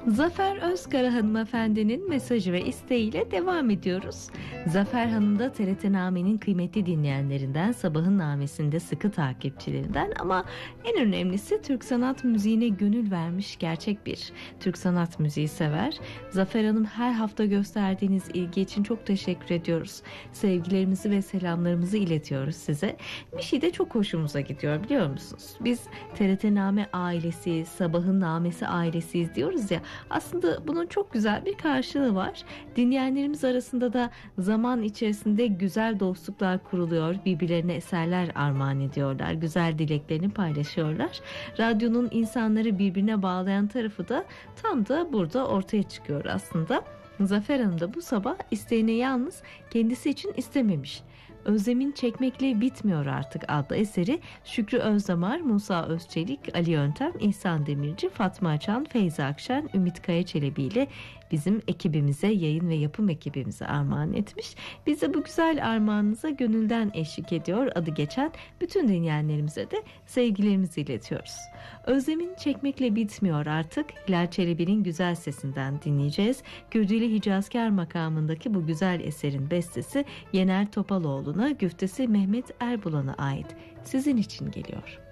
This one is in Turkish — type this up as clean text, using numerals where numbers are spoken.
Zafer Özkara hanımefendinin mesajı ve isteğiyle devam ediyoruz. Zafer Hanım da TRT-Name'nin kıymetli dinleyenlerinden, Sabahın Namesi'nde sıkı takipçilerinden ama en önemlisi Türk sanat müziğine gönül vermiş gerçek bir Türk sanat müziği sever. Zafer Hanım, her hafta gösterdiğiniz ilgi için çok teşekkür ediyoruz. Sevgilerimizi ve selamlarımızı iletiyoruz size. Bir şey de çok hoşumuza gidiyor, biliyor musunuz? Biz TRT-Name ailesiyiz, Sabahın Namesi ailesiyiz diyoruz ya. Aslında bunun çok güzel bir karşılığı var. Dinleyenlerimiz arasında da zaman içerisinde güzel dostluklar kuruluyor. Birbirlerine eserler armağan ediyorlar. Güzel dileklerini paylaşıyorlar. Radyonun insanları birbirine bağlayan tarafı da tam da burada ortaya çıkıyor aslında. Zafer Hanım da bu sabah isteğini yalnız kendisi için istememiş. Özlem'in Çekmekle Bitmiyor Artık adlı eseri Şükrü Özdamar, Musa Özçelik, Ali Yöntem, İhsan Demirci, Fatma Açan, Feyza Akşen, Ümit Kayaçelebi ile bizim ekibimize, yayın ve yapım ekibimize armağan etmiş. Biz de bu güzel armağanınıza gönülden eşlik ediyor adı geçen bütün dinleyenlerimize de sevgilerimizi iletiyoruz. Özlem'in Çekmekle Bitmiyor Artık Hilal Çelebi'nin güzel sesinden dinleyeceğiz. Kürdili Hicazkar makamındaki bu güzel eserin bestesi Yener Topaloğlu'na, güftesi Mehmet Erbulan'a ait. Sizin için geliyor.